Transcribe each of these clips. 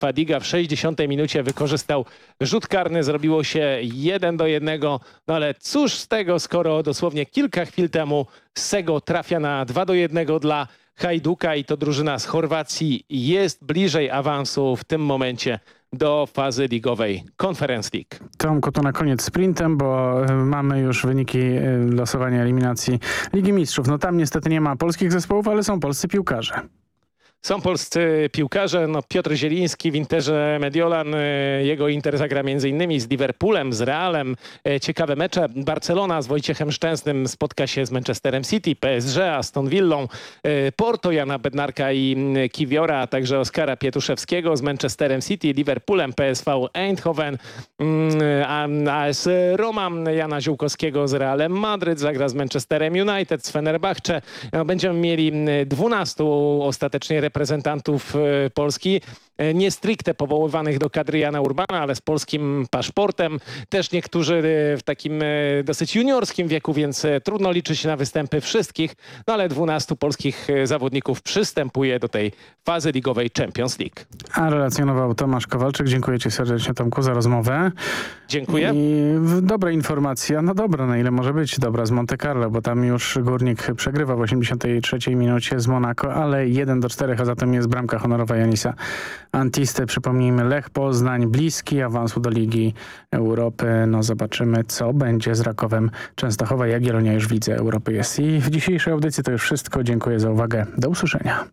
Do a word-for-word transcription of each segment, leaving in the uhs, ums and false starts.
Fadiga w sześćdziesiątej minucie wykorzystał rzut karny, zrobiło się jeden do jednego, no ale cóż z tego, skoro dosłownie kilka chwil temu Sego trafia na dwa do jednego dla Hajduka i to drużyna z Chorwacji jest bliżej awansu w tym momencie do fazy ligowej Conference League. Tomku, to na koniec sprintem, bo mamy już wyniki losowania eliminacji Ligi Mistrzów. No tam niestety nie ma polskich zespołów, ale są polscy piłkarze. Są polscy piłkarze, no Piotr Zieliński w Interze Mediolan, jego Inter zagra między innymi z Liverpoolem, z Realem. Ciekawe mecze. Barcelona z Wojciechem Szczęsnym spotka się z Manchesterem City, P S G, Aston Villą, Porto Jana Bednarka i Kiwiora, a także Oskara Pietuszewskiego z Manchesterem City, Liverpoolem, P S V Eindhoven, A S Roma Jana Ziółkowskiego z Realem Madryt zagra z Manchesterem United, z Fenerbahce. No, będziemy mieli dwunastu ostatecznie reprezentantów Polski, nie stricte powoływanych do kadry Jana Urbana, ale z polskim paszportem. Też niektórzy w takim dosyć juniorskim wieku, więc trudno liczyć na występy wszystkich, no ale dwunastu polskich zawodników przystępuje do tej fazy ligowej Champions League. A relacjonował Tomasz Kowalczyk. Dziękuję ci serdecznie, Tomku, za rozmowę. Dziękuję. I dobra informacja, no dobra, na ile może być dobra, z Monte Carlo, bo tam już Górnik przegrywa w osiemdziesiątej trzeciej minucie z Monako, ale jeden do czterech, a zatem jest bramka honorowa Janisa Antiste. Przypomnijmy, Lech Poznań bliski awansu do Ligi Europy. No zobaczymy, co będzie z Rakowem Częstochowa. Jagiellonia już w Lidze Europy jest. I w dzisiejszej audycji to już wszystko. Dziękuję za uwagę. Do usłyszenia.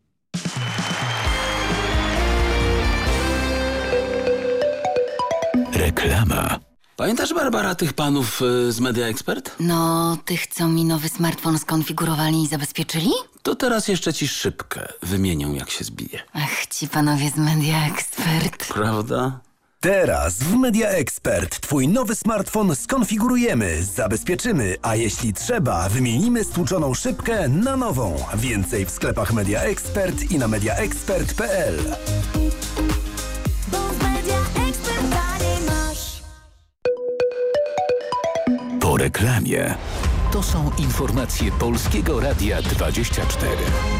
Reklama. Pamiętasz, Barbara, tych panów y, z Media Expert? No, tych, co mi nowy smartfon skonfigurowali i zabezpieczyli? To teraz jeszcze ci szybkę wymienią, jak się zbije. Ach, ci panowie z Media Expert. Prawda? Teraz w Media Expert twój nowy smartfon skonfigurujemy, zabezpieczymy, a jeśli trzeba, wymienimy stłuczoną szybkę na nową. Więcej w sklepach Media Expert i na media expert kropka p l. Po reklamie. To są informacje Polskiego Radia dwadzieścia cztery.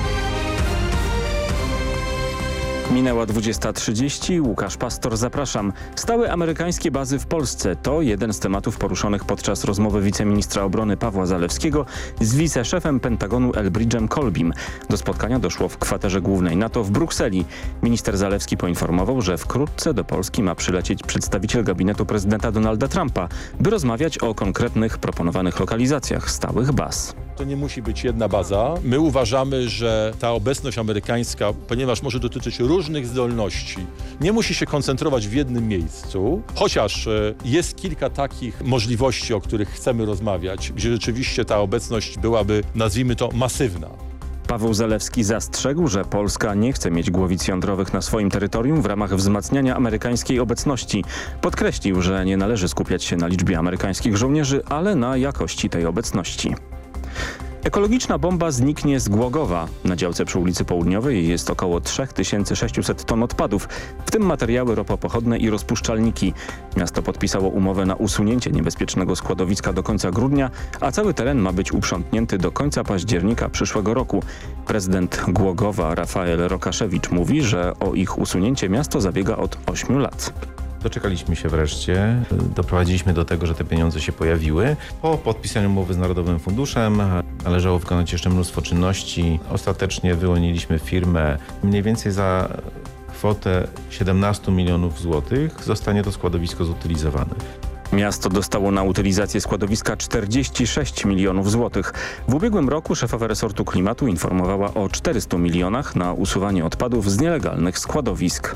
Minęła dwudziesta trzydzieści. Łukasz Pastor, zapraszam. Stałe amerykańskie bazy w Polsce to jeden z tematów poruszonych podczas rozmowy wiceministra obrony Pawła Zalewskiego z wiceszefem Pentagonu Elbridge'em Colbym. Do spotkania doszło w kwaterze głównej NATO w Brukseli. Minister Zalewski poinformował, że wkrótce do Polski ma przylecieć przedstawiciel gabinetu prezydenta Donalda Trumpa, by rozmawiać o konkretnych proponowanych lokalizacjach stałych baz. To nie musi być jedna baza. My uważamy, że ta obecność amerykańska, ponieważ może dotyczyć różnych zdolności, nie musi się koncentrować w jednym miejscu, chociaż jest kilka takich możliwości, o których chcemy rozmawiać, gdzie rzeczywiście ta obecność byłaby, nazwijmy to, masywna. Paweł Zalewski zastrzegł, że Polska nie chce mieć głowic jądrowych na swoim terytorium w ramach wzmacniania amerykańskiej obecności. Podkreślił, że nie należy skupiać się na liczbie amerykańskich żołnierzy, ale na jakości tej obecności. Ekologiczna bomba zniknie z Głogowa. Na działce przy ulicy Południowej jest około trzy tysiące sześćset ton odpadów, w tym materiały ropopochodne i rozpuszczalniki. Miasto podpisało umowę na usunięcie niebezpiecznego składowiska do końca grudnia, a cały teren ma być uprzątnięty do końca października przyszłego roku. Prezydent Głogowa Rafael Rokaszewicz mówi, że o ich usunięcie miasto zabiega od ośmiu lat. Doczekaliśmy się wreszcie, doprowadziliśmy do tego, że te pieniądze się pojawiły. Po podpisaniu umowy z Narodowym Funduszem należało wykonać jeszcze mnóstwo czynności. Ostatecznie wyłoniliśmy firmę mniej więcej za kwotę siedemnaście milionów złotych. Zostanie to składowisko zutylizowane. Miasto dostało na utylizację składowiska czterdzieści sześć milionów złotych. W ubiegłym roku szefowa resortu klimatu informowała o czterystu milionach na usuwanie odpadów z nielegalnych składowisk.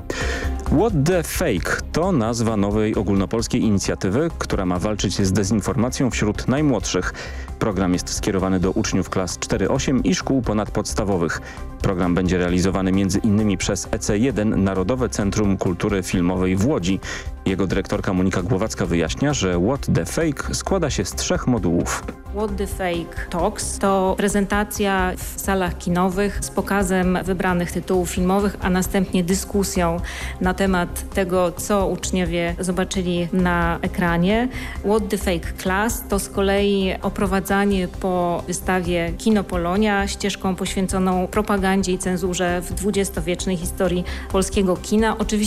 What the Fake to nazwa nowej ogólnopolskiej inicjatywy, która ma walczyć z dezinformacją wśród najmłodszych. Program jest skierowany do uczniów klas cztery osiem i szkół ponadpodstawowych. Program będzie realizowany między innymi przez E C jeden Narodowe Centrum Kultury Filmowej w Łodzi. Jego dyrektorka Monika Głowacka wyjaśnia, że What the Fake składa się z trzech modułów. What the Fake Talks to prezentacja w salach kinowych z pokazem wybranych tytułów filmowych, a następnie dyskusją na temat tego, co uczniowie zobaczyli na ekranie. What the Fake Class to z kolei oprowadzanie po wystawie Kino Polonia ścieżką poświęconą propagandzie i cenzurze w dwudziestowiecznej historii polskiego kina. Oczywiście